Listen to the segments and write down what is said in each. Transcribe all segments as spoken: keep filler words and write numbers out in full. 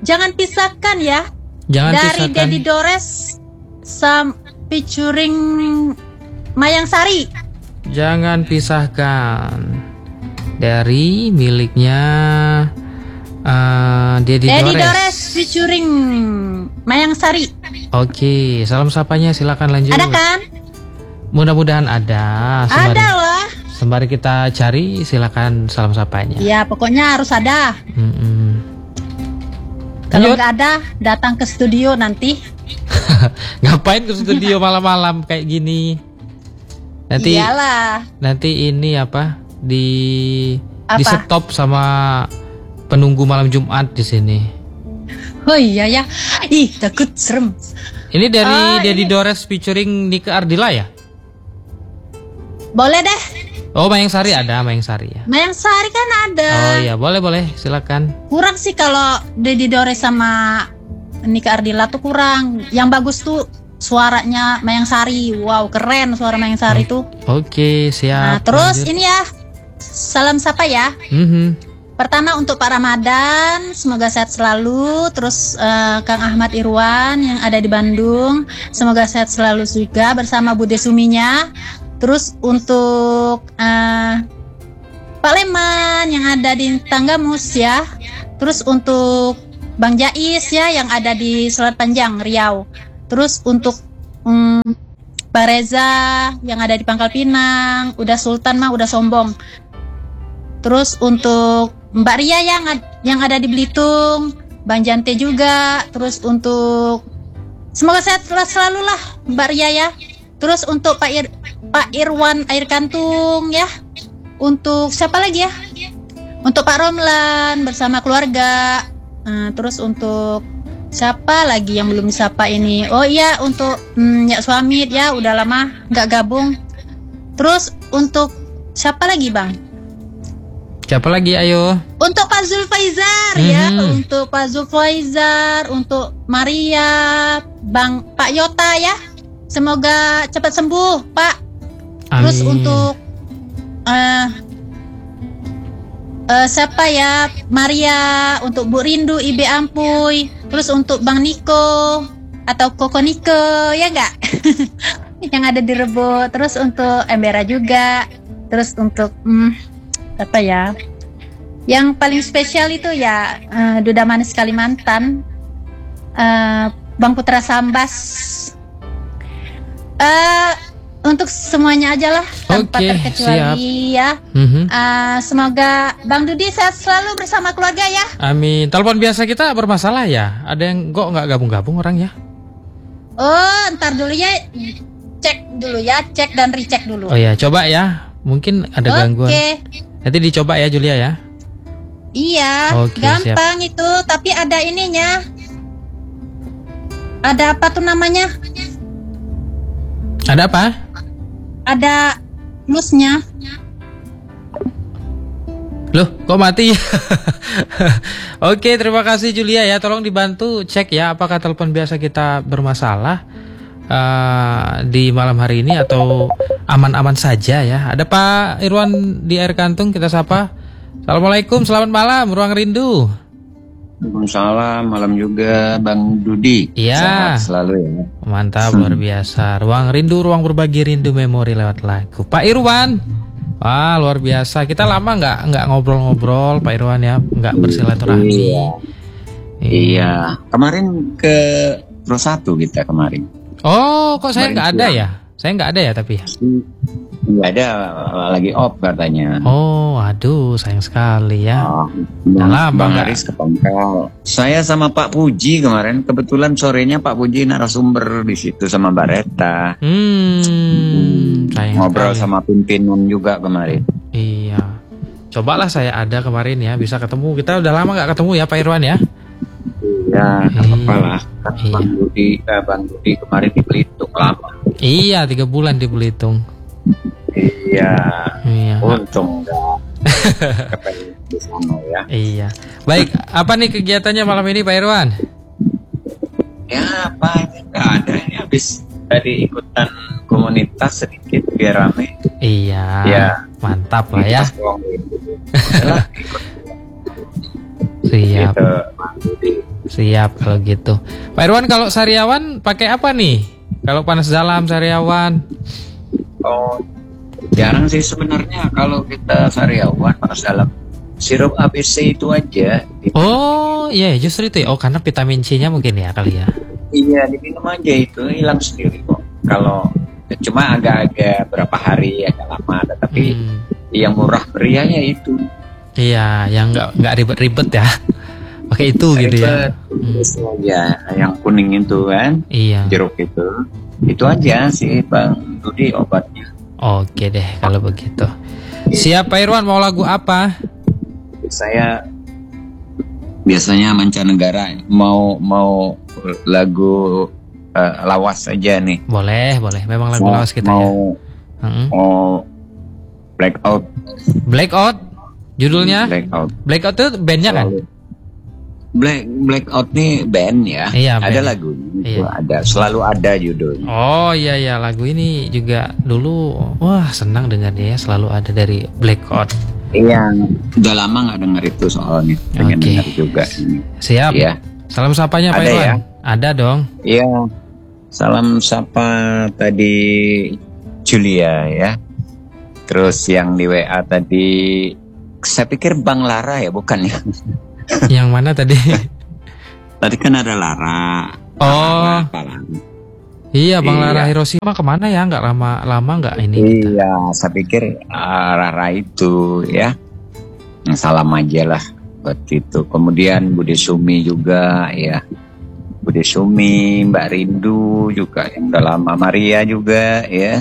jangan pisahkan ya. Jangan dari pisahkan. Dedi Dores sam featuring Mayang Sari. Jangan pisahkan dari miliknya uh, Dedi Dedi Dores. Dores featuring Mayang Sari. Oke, salam sapanya silakan lanjut. Ada kan? Mudah-mudahan ada. Sembari, Ada lah. Sembari kita cari, silakan salam sapanya. Ya, pokoknya harus ada. Mm-mm. Kalau Lanjut. nggak ada, datang ke studio nanti. Ngapain ke studio malam-malam kayak gini? Nanti Iyalah. nanti ini apa? Di Apa? di stop sama penunggu malam Jumat di sini. Oh iya ya. Ih, takut serem. Ini dari Oh, Dedi ini. Dores featuring Nika Ardila ya? Boleh deh. Oh, Mayang Sari ada, Mayang Sari ya. Mayang Sari kan ada. Oh iya, boleh boleh, silakan. Kurang sih kalau Dedi Dores sama Nika Ardila tuh kurang. Yang bagus tuh suaranya Mayang Sari. Wow, keren suara Mayang Sari tuh. Oke, Nah, siap. terus lanjut. ini ya. Salam sapa ya. Mhm. Pertama untuk Pak Ramadan, semoga sehat selalu. Terus eh, Kang Ahmad Irwan yang ada di Bandung, semoga sehat selalu juga bersama Bude Suminya. Terus untuk eh, Pak Leman yang ada di Tanggamus ya. Terus untuk Bang Jais ya yang ada di Selat Panjang Riau. Terus untuk mm, Pak Reza yang ada di Pangkal Pinang, udah Sultan mah udah sombong. Terus untuk Mbak Ria yang yang ada di Belitung, Bang Jante juga. Terus untuk semoga sehat selalu lah Mbak Ria ya. Terus untuk Pak Ir, Pak Irwan Air Kantung ya. Untuk siapa lagi ya? Untuk Pak Romlan bersama keluarga. Nah, terus untuk siapa lagi yang belum disapa ini? Oh iya untuk hmm, ya suami ya udah lama nggak gabung. Terus untuk siapa lagi Bang? Siapa lagi ayo? Untuk Pak Zulfaizar ya, Mhm. untuk Pak Zulfaizar, untuk Maria, Bang Pak Yota ya. Semoga cepat sembuh, Pak. Terus Amin. untuk eh eh, siapa ya? Maria, untuk Bu Rindu, Ibe Ampuy. Terus untuk Bang Niko atau Koko Niko ya enggak? Yang ada di Rebo. Terus untuk Embera juga. Terus untuk hmm, apa ya? Yang paling spesial itu ya uh, Duda Manis Kalimantan, uh, Bang Putra Sambas. Uh, untuk semuanya aja lah tanpa Oke, terkecuali ya. Mhm. Uh, semoga Bang Dudi sehat selalu bersama keluarga ya. Amin. Telepon biasa kita bermasalah ya? Ada yang kok nggak gabung-gabung orang ya? Oh, ntar dulu ya, cek dulu ya, cek dan recheck dulu. Oh ya, coba ya. Mungkin ada gangguan. Oke. Nanti dicoba ya Julia ya. Iya, Oke, gampang itu, tapi ada ininya. Ada apa tuh namanya? Ada apa? Ada plusnya. Loh, kok mati? Oke, terima kasih Julia ya. Tolong dibantu cek ya apakah telepon biasa kita bermasalah uh, di malam hari ini atau aman-aman saja ya. Ada Pak Irwan di Air Kantung, kita sapa. Assalamualaikum, selamat malam, Ruang Rindu. Waalaikumsalam, malam juga Bang Dudi. Iya. Sehat selalu ya. Mantap, luar biasa. Ruang Rindu, ruang berbagi rindu memori lewat lagu. Pak Irwan, wah luar biasa. Kita lama nggak nggak ngobrol-ngobrol, Pak Irwan ya, nggak bersilaturahmi. Iya. Iya. Kemarin ke Pro satu kita kemarin. Oh, kok saya Kemarin nggak ada pulang. ya? Saya nggak ada ya tapi. Nggak ada, lagi off katanya. Oh, aduh, sayang sekali ya. Oh, Udah Bang, lama Bang nggak? Haris ke Pangkal. Saya sama Pak Puji kemarin, kebetulan sorenya Pak Puji narasumber di situ sama Mbak Reta. Hmm, sayang Ngobrol sekali. sama pimpinan juga kemarin. Iya. Cobalah saya ada kemarin ya, bisa ketemu. Kita udah lama nggak ketemu ya, Pak Irwan ya. Ya, nggak apa-apa lah. Kan Iya. Bang Dudi, eh, Bang Dudi kemarin di Belitung lama. Iya, tiga bulan di Belitung. Iya. Iya. Untung nggak ketemu di sana ya. Iya. Baik, apa nih kegiatannya malam ini Pak Irwan? Ya apa ini nggak ada, ini habis tadi ikutan komunitas sedikit biar rame. Iya. Ya. Mantap lah ya. Pas doang gitu. Yalah, ikut Siap. gitu, Bang Dudi. Siap kalau gitu. Pak Irwan, kalau sariawan pakai apa nih? Kalau panas dalam sariawan? Oh, jarang sih sebenarnya kalau kita sariawan panas dalam. Sirup A B C itu aja. Oh iya, justru itu ya. Oh, karena vitamin C-nya mungkin ya kali ya. Iya, diminum aja itu hilang sendiri kok. Kalau cuma agak-agak berapa hari agak lama, tapi Hmm. yang murah meriahnya itu. Iya, yang nggak nggak ribet-ribet ya. Pakai itu gitu ya. Hmm. Ya, yang kuning itu kan, Iya. jeruk itu. Itu aja sih Bang Dudi obatnya. Oke deh kalau begitu. Siap Pak Irwan, mau lagu apa? Saya biasanya mancanegara, mau mau lagu uh, lawas aja nih. Boleh, boleh. Memang lagu Mau- lawas kita mau, ya. Mm-mm. Mau Blackout. Blackout, judulnya. Blackout. Blackout itu bandnya kan? Black Blackout nih band ya. Iya, Ada band. lagu itu Iya. ada, selalu ada judulnya. Oh iya iya, lagu ini juga dulu wah senang dengarnya ya, selalu ada dari Blackout. Iya, udah lama nggak denger itu soalnya. Pengen Oke. denger juga ini. Siap. Iya. Salam sapanya Pak Ada Irwan. ya? Ada dong. Iya. Salam sapa tadi Julia ya. Terus yang di W A tadi, saya pikir Bang Lara ya, bukan ya? Yang mana tadi? Tadi kan ada Lara. Oh. Lara, apa Lara? Iya Bang Iya. Lara Hiroshima kemana ya? Nggak lama lama nggak ini kita? Iya, saya pikir ah, Rara itu ya. Salam aja lah buat itu. Kemudian Bude Sumi juga ya. Bude Sumi, Mbak Rindu juga yang udah lama, Maria juga ya.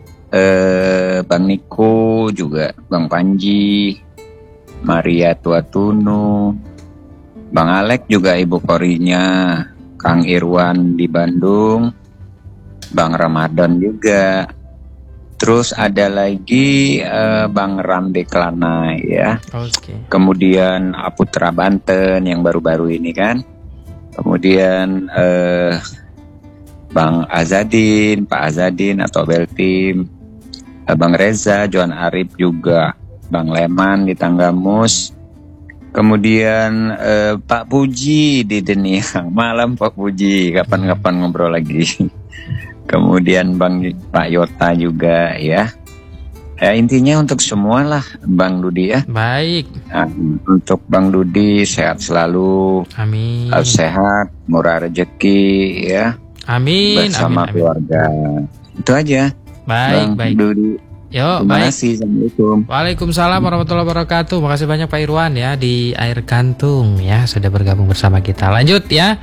Eh, Bang Niko juga, Bang Panji, Maria Tuatunu, Bang Alek juga ibu korinya, Kang Irwan di Bandung, Bang Ramadan juga. Terus ada lagi eh, Bang Rambe Kelana ya. Oke. Kemudian Aputra Banten yang baru-baru ini kan. Kemudian eh, Bang Azadin, Pak Azadin atau Beltim, eh, Bang Reza, Johan Arif juga, Bang Leman di Tanggamus. Kemudian eh, Pak Puji di Deniang. Malam Pak Puji, kapan-kapan ngobrol lagi. Kemudian Bang Pak Yota juga ya. Ya intinya untuk semua lah Bang Dudi ya. Baik. Nah, untuk Bang Dudi sehat selalu, Amin. harus sehat, murah rezeki ya, Amin. bersama Amin. Amin. keluarga. Itu aja. Baik, Bang baik. Dudi. Yo, Terima baik. kasih. Assalamualaikum. Waalaikumsalam warahmatullahi wabarakatuh. Makasih banyak Pak Irwan ya di Air Kantung ya sudah bergabung bersama kita. Lanjut ya.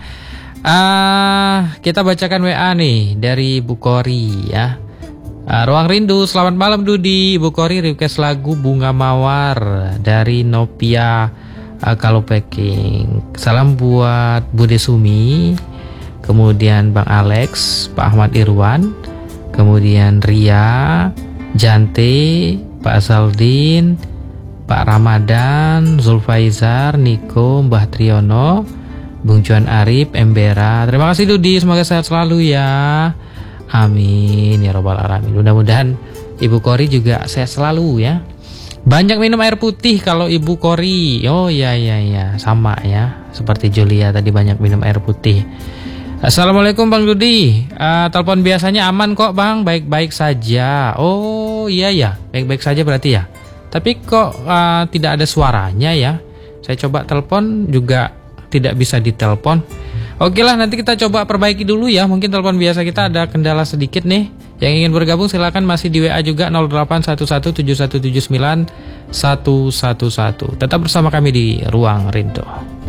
Ah, kita bacakan W A nih dari Bu Kori ya. Ah, Ruang Rindu, selamat malam Dudi. Bu Kori request lagu Bunga Mawar dari Nopia uh, Kalopeking. Salam buat Bude Sumi, kemudian Bang Alex, Pak Ahmad Irwan, kemudian Ria, Jante, Pak Saldin, Pak Ramadan, Zulfaizar, Niko, Mbah Triyono, Bung Juan Arif, Embera. Terima kasih Dudi, semoga sehat selalu ya. Amin ya robbal alamin. Mudah-mudahan Ibu Kori juga sehat selalu ya. Banyak minum air putih kalau Ibu Kori. Oh iya iya iya, sama ya. Seperti Julia tadi banyak minum air putih. Assalamualaikum Bang Dudi. Uh, telepon biasanya aman kok Bang, baik-baik saja. Oh iya ya, baik-baik saja berarti ya. Tapi kok uh, tidak ada suaranya ya. Saya coba telepon juga tidak bisa ditelepon. Oke lah, nanti kita coba perbaiki dulu ya. Mungkin telepon biasa kita ada kendala sedikit nih. Yang ingin bergabung silakan masih di W A juga nol delapan satu satu tujuh satu tujuh sembilan satu satu satu. Tetap bersama kami di Ruang Rindu.